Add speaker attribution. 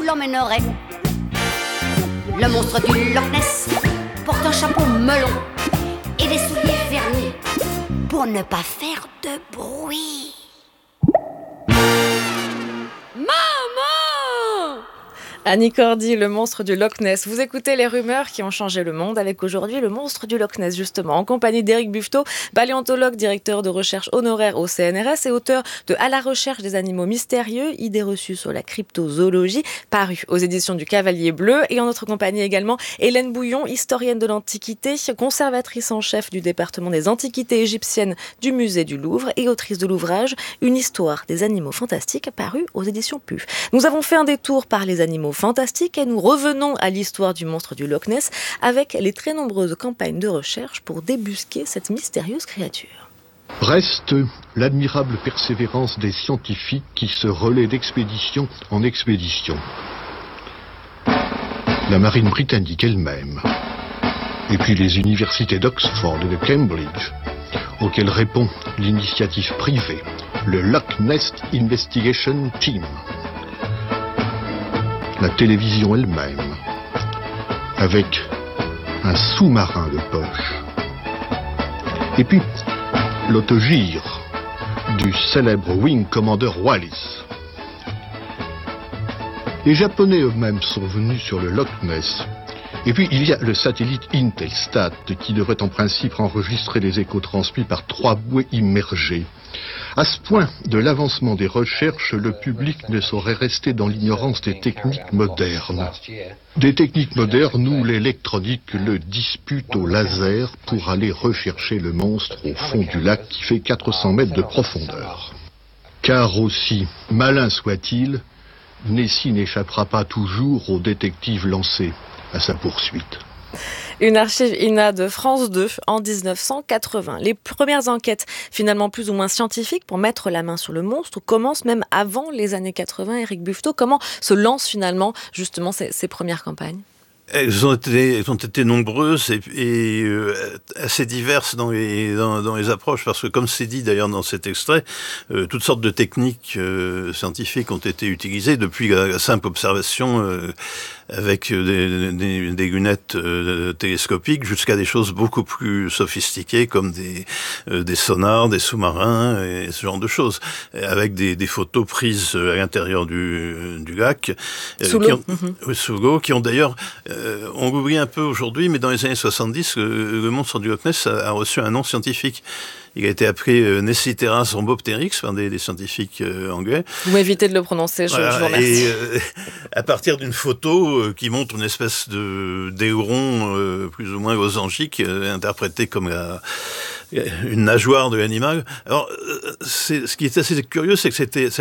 Speaker 1: l'emmènerai. Le monstre du Loch Ness porte un chapeau melon et des souliers vernis pour ne pas faire de bruit.
Speaker 2: Maman! Annie Cordy, le monstre du Loch Ness. Vous écoutez les rumeurs qui ont changé le monde avec aujourd'hui le monstre du Loch Ness, justement, en compagnie d'Éric Buffetot, paléontologue, directeur de recherche honoraire au CNRS et auteur de À la recherche des animaux mystérieux, idées reçues sur la cryptozoologie, paru aux éditions du Cavalier Bleu. Et en notre compagnie également, Hélène Bouillon, historienne de l'Antiquité, conservatrice en chef du département des antiquités égyptiennes du musée du Louvre et autrice de l'ouvrage Une histoire des animaux fantastiques, paru aux éditions PUF. Nous avons fait un détour par les animaux fantastiques et nous revenons à l'histoire du monstre du Loch Ness avec les très nombreuses campagnes de recherche pour débusquer cette mystérieuse créature.
Speaker 3: Reste l'admirable persévérance des scientifiques qui se relaient d'expédition en expédition. La marine britannique elle-même, et puis les universités d'Oxford et de Cambridge, auxquelles répond l'initiative privée, le Loch Ness Investigation Team. La télévision elle-même, avec un sous-marin de poche. Et puis, l'autogire du célèbre Wing Commander Wallis. Les Japonais eux-mêmes sont venus sur le Loch Ness. Et puis, il y a le satellite Intelsat qui devrait en principe enregistrer les échos transmis par 3 bouées immergées. À ce point de l'avancement des recherches, le public ne saurait rester dans l'ignorance des techniques modernes. Des techniques modernes où l'électronique le dispute au laser pour aller rechercher le monstre au fond du lac qui fait 400 mètres de profondeur. Car aussi malin soit-il, Nessie n'échappera pas toujours aux détectives lancés à sa poursuite.
Speaker 2: Une archive INA de France 2 en 1980. Les premières enquêtes, finalement plus ou moins scientifiques, pour mettre la main sur le monstre, commencent même avant les années 80. Éric Buffetot, comment se lancent finalement justement ces premières campagnes ?
Speaker 4: Elles ont été nombreuses et assez diverses dans les approches, parce que comme c'est dit d'ailleurs dans cet extrait, toutes sortes de techniques scientifiques ont été utilisées, depuis la simple observation avec des lunettes télescopiques jusqu'à des choses beaucoup plus sophistiquées comme des sonars, des sous-marins et ce genre de choses, avec des photos prises à l'intérieur du lac
Speaker 2: sous l'eau,
Speaker 4: sous l'eau, qui ont d'ailleurs on l'oublie un peu aujourd'hui, mais dans les années 70, le monstre du Loch Ness a reçu un nom scientifique. Il a été appelé Nessitera zombopteryx par des scientifiques anglais.
Speaker 2: Vous m'évitez de le prononcer, je vous remercie.
Speaker 4: Et à partir d'une photo qui montre une espèce d'éperon plus ou moins losangique, interprété comme une nageoire de l'animal. Alors, ce qui est assez curieux, c'est que